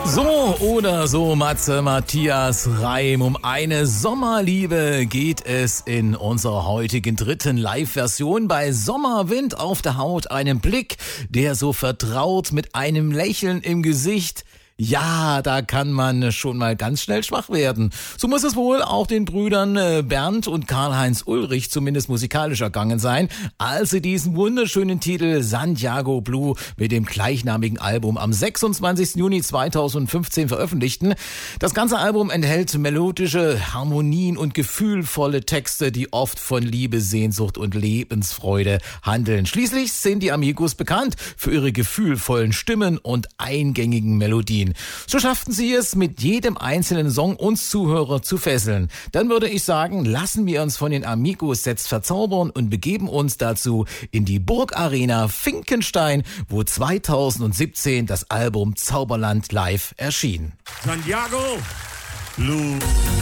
So oder so, Matze Matthias Reim. Um eine Sommerliebe geht es in unserer heutigen dritten Live-Version bei Sommerwind auf der Haut. Einem Blick, der so vertraut mit einem Lächeln im Gesicht. Ja, da kann man schon mal ganz schnell schwach werden. So muss es wohl auch den Brüdern Bernd und Karl-Heinz Ulrich zumindest musikalisch ergangen sein, als sie diesen wunderschönen Titel Santiago Blue mit dem gleichnamigen Album am 26. Juni 2015 veröffentlichten. Das ganze Album enthält melodische Harmonien und gefühlvolle Texte, die oft von Liebe, Sehnsucht und Lebensfreude handeln. Schließlich sind die Amigos bekannt für ihre gefühlvollen Stimmen und eingängigen Melodien. So schafften sie es, mit jedem einzelnen Song uns Zuhörer zu fesseln. Dann würde ich sagen, lassen wir uns von den Amigos jetzt verzaubern und begeben uns dazu in die Burgarena Finkenstein, wo 2017 das Album Zauberland Live erschien. Santiago Blue.